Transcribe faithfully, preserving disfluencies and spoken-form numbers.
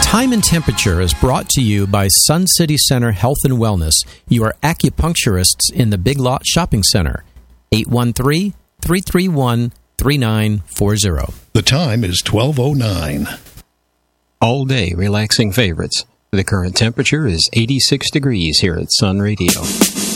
Time and Temperature is brought to you by Sun City Center Health and Wellness, your acupuncturists in the Big Lot Shopping Center. eight one three, three three one, three nine four zero. The time is twelve oh nine. All day relaxing favorites. The current temperature is eighty-six degrees here at Sun Radio.